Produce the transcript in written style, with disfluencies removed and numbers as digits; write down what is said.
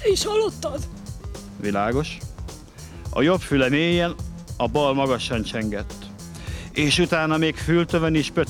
Te is hallottad? Világos. A jobb füle mélyen, a bal magasan csengett. És utána még fültövön is